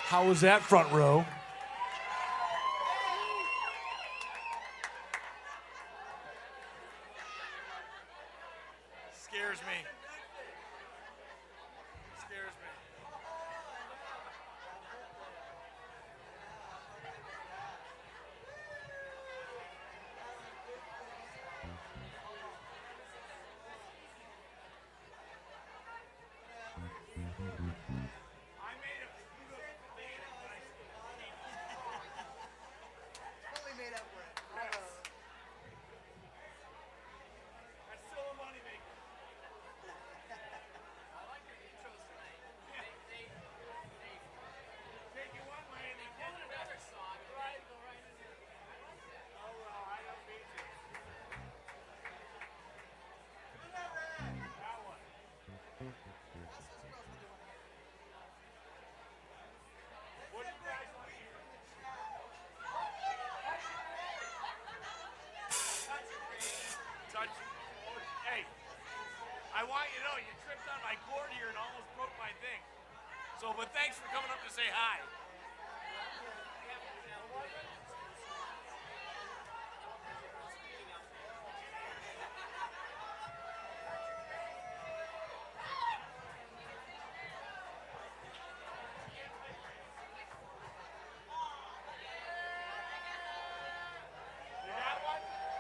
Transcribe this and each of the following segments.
How was that front row? Scares me. Scares me. Hey, I want you to know you tripped on my cord here and almost broke my thing. So, but thanks for coming up to say hi. You got one?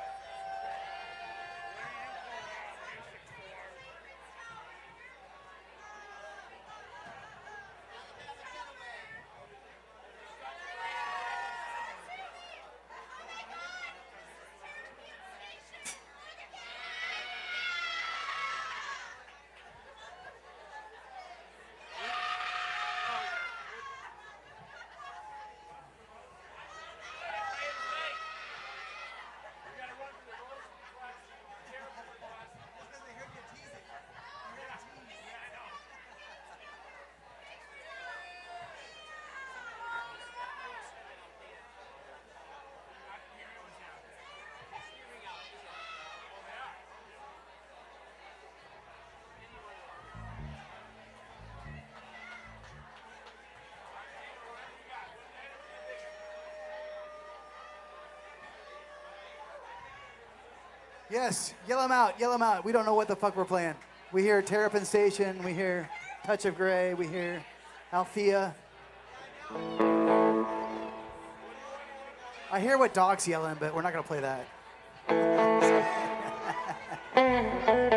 Yes, yell them out, yell them out. We don't know what the fuck we're playing. We hear Terrapin Station, we hear Touch of Grey, we hear Althea. I hear what Doc's yelling, but we're not gonna play that.